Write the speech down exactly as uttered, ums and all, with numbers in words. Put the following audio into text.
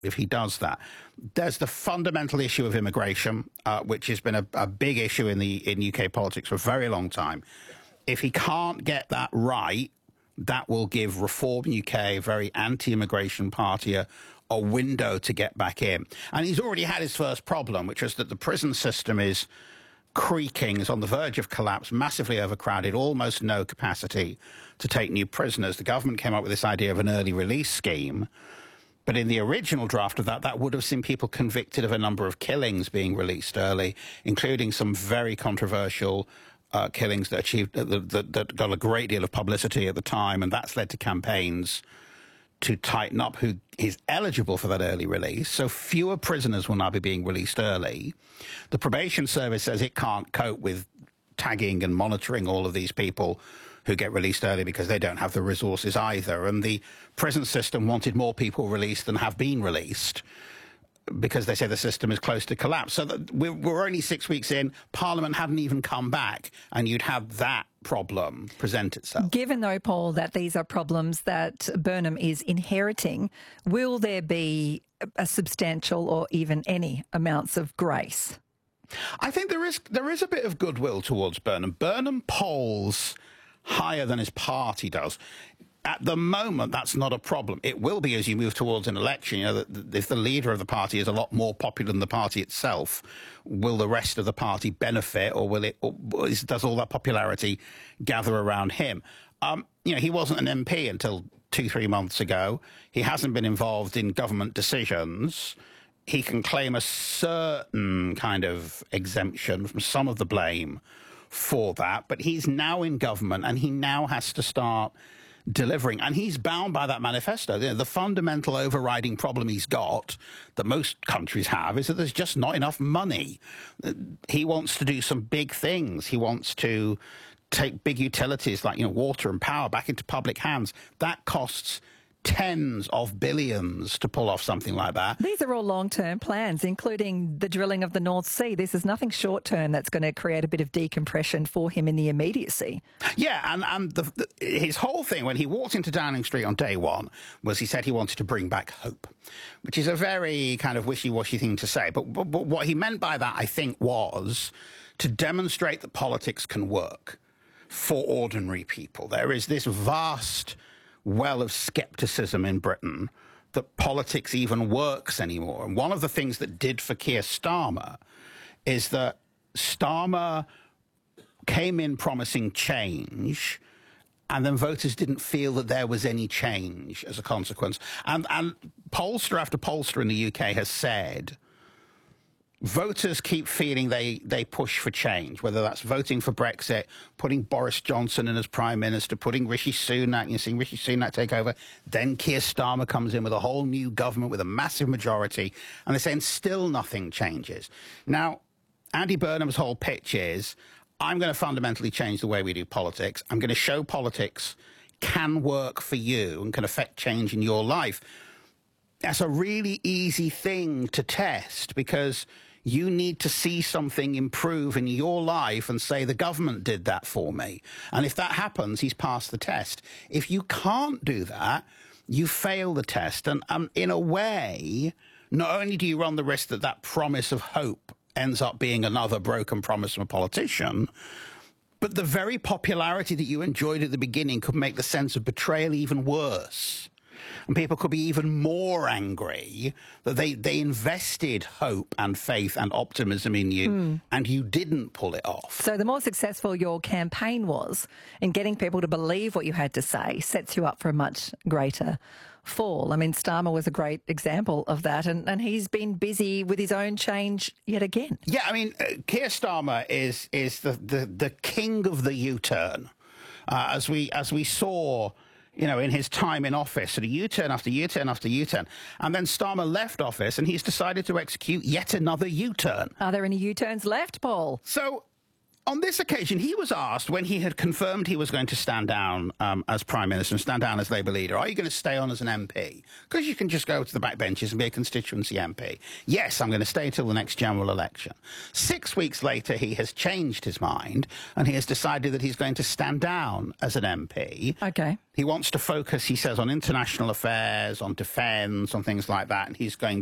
if he does that. There's the fundamental issue of immigration, uh, which has been a, a big issue in the in U K politics for a very long time. If he can't get that right, that will give Reform U K, a very anti-immigration party, a, a window to get back in. And he's already had his first problem, which is that the prison system is creaking, is on the verge of collapse, massively overcrowded, almost no capacity to take new prisoners. The government came up with this idea of an early release scheme. But in the original draft of that, that would have seen people convicted of a number of killings being released early, including some very controversial uh, killings that achieved that, that, that got a great deal of publicity at the time, and that's led to campaigns to tighten up who is eligible for that early release. So fewer prisoners will now be being released early. The probation service says it can't cope with tagging and monitoring all of these people who get released early because they don't have the resources either. And the prison system wanted more people released than have been released because they say the system is close to collapse. So that we're, we're only six weeks in, Parliament hadn't even come back, and you'd have that problem present itself. Given, though, Paul, that these are problems that Burnham is inheriting, will there be a substantial or even any amounts of grace? I think there is there is a bit of goodwill towards Burnham. Burnham polls higher than his party does. At the moment, that's not a problem. It will be as you move towards an election. You know, that if the leader of the party is a lot more popular than the party itself, will the rest of the party benefit, or will it? Or is, does all that popularity gather around him? Um, you know, he wasn't an M P until two, three months ago. He hasn't been involved in government decisions. He can claim a certain kind of exemption from some of the blame for that, but he's now in government and he now has to start delivering, and he's bound by that manifesto. The, the fundamental overriding problem he's got, that most countries have, is that there's just not enough money. He wants to do some big things. He wants to take big utilities like, you know, water and power back into public hands. That costs tens of billions to pull off something like that. These are all long-term plans, including the drilling of the North Sea. This is nothing short-term that's going to create a bit of decompression for him in the immediacy. Yeah, and, and the, the, his whole thing when he walked into Downing Street on day one was he said he wanted to bring back hope, which is a very kind of wishy-washy thing to say. But, but, but what he meant by that, I think, was to demonstrate that politics can work for ordinary people. There is this vast well of scepticism in Britain that politics even works anymore. And one of the things that did for Keir Starmer is that Starmer came in promising change, and then voters didn't feel that there was any change as a consequence. And, and pollster after pollster in the U K has said voters keep feeling they, they push for change, whether that's voting for Brexit, putting Boris Johnson in as Prime Minister, putting Rishi Sunak, you're seeing Rishi Sunak take over, then Keir Starmer comes in with a whole new government with a massive majority, and they're saying still nothing changes. Now, Andy Burnham's whole pitch is, I'm going to fundamentally change the way we do politics. I'm going to show politics can work for you and can affect change in your life. That's a really easy thing to test, because you need to see something improve in your life and say, the government did that for me. And if that happens, he's passed the test. If you can't do that, you fail the test. And um, in a way, not only do you run the risk that that promise of hope ends up being another broken promise from a politician, but the very popularity that you enjoyed at the beginning could make the sense of betrayal even worse. And people could be even more angry that they, they invested hope and faith and optimism in you, mm. and you didn't pull it off. So the more successful your campaign was in getting people to believe what you had to say sets you up for a much greater fall. I mean, Starmer was a great example of that, and, and he's been busy with his own change yet again. Yeah, I mean, uh, Keir Starmer is is the, the, the king of the U-turn. Uh, as we as we saw, you know, in his time in office, sort of U-turn after U-turn after U-turn. And then Starmer left office and he's decided to execute yet another U-turn. Are there any U-turns left, Paul? So On this occasion, he was asked, when he had confirmed he was going to stand down um, as Prime Minister and stand down as Labour leader, are you going to stay on as an M P? Because you can just go to the backbenches and be a constituency M P. Yes, I'm going to stay till the next general election. Six weeks later, he has changed his mind and he has decided that he's going to stand down as an M P. Okay. He wants to focus, he says, on international affairs, on defence, on things like that, and he's going